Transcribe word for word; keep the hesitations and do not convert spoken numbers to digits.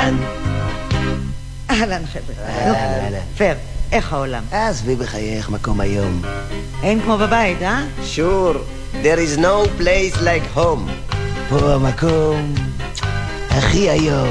כאן. אהלן חבר'ה. פר, איך העולם? עזבי בחייך מקום היום. אין כמו בבית, אה? Sure, there is no place like home. פה המקום הכי היום.